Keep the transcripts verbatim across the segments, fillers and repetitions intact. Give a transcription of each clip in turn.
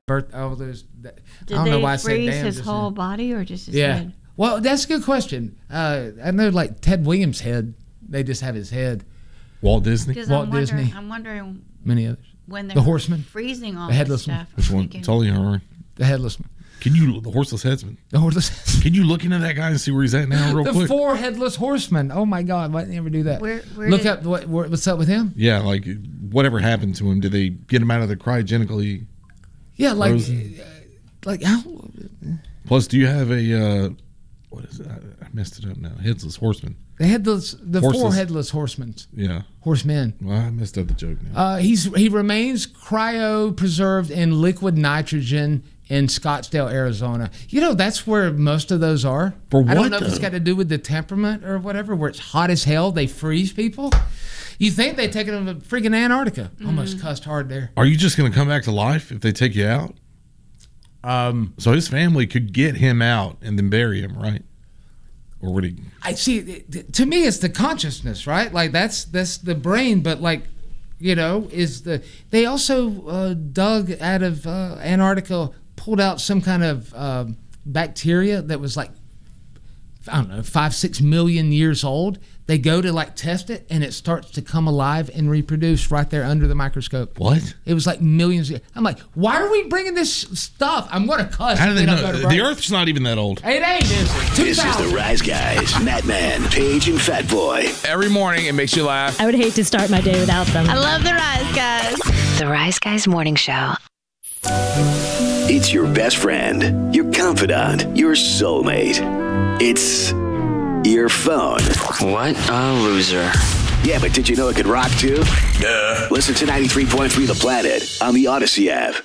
birth. Oh, there's. That, Did I don't they know why I said freeze damn. his just whole now. body or just his yeah. head? Well, that's a good question. Uh, I know, like Ted Williams' head. They just have his head. Walt Disney. Because Walt I'm wondering, Disney. I'm wondering Many others. when they're The Horseman. freezing all The Headless this One. stuff. Which I'm one? thinking, Tully or The headless one. can you the horseless headsman? The horseless. Can you look into that guy and see where he's at now, real the quick? four headless horsemen. Oh my God! Why didn't you ever do that? Where- where Look did- up what, what what's up with him. Yeah, like whatever happened to him? Did they get him out of the cryogenically? Yeah, like Frozen? uh, like how? Plus, do you have a uh, what is it? I, I messed it up now. Headless horseman. The headless, the four Horseless. headless horsemen, Yeah. horsemen. Well, I messed up the joke now. Uh, he's he remains cryopreserved in liquid nitrogen in Scottsdale, Arizona. You know, that's where most of those are. For I don't what, know if it's though? got to do with the temperament or whatever, where it's hot as hell. They freeze people. You think they take them to freaking Antarctica? Almost cussed hard there. Are you just going to come back to life if they take you out? Um, So his family could get him out and then bury him, right? Or would he? I see. it- To me, it's the consciousness, right? Like that's that's the brain, but like, you know, is the they also uh, dug out of uh, Antarctica, pulled out some kind of uh, bacteria that was like, I don't know, five six million years old. They go to like test it, and it starts to come alive and reproduce right there under the microscope. What? It was like millions. Of, I'm like, why are we bringing this stuff? I'm gonna cuss. How do if they we don't know? go to The break. Earth's not even that old. It ain't, is it? This is the Rise Guys, Matt Man, Paige, and Fat Boy. Every morning it makes you laugh. I would hate to start my day without them. I love the Rise Guys. The Rise Guys Morning Show. It's your best friend, your confidant, your soulmate. It's your phone. What a loser. Yeah, but did you know it could rock too? Duh. Listen to ninety-three point three The Planet on the Odyssey app.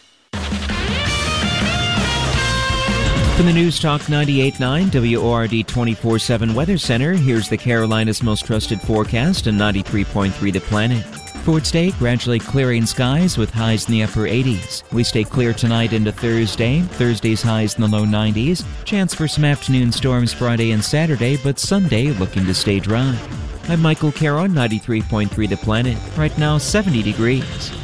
From the News Talk ninety-eight point nine W O R D twenty-four seven Weather Center, here's the Carolinas' most trusted forecast on ninety-three point three The Planet. For today, gradually clearing skies with highs in the upper eighties. We stay clear tonight into Thursday. Thursday's highs in the low nineties. Chance for some afternoon storms Friday and Saturday, but Sunday looking to stay dry. I'm Michael Carroll, ninety-three point three The Planet. Right now, seventy degrees.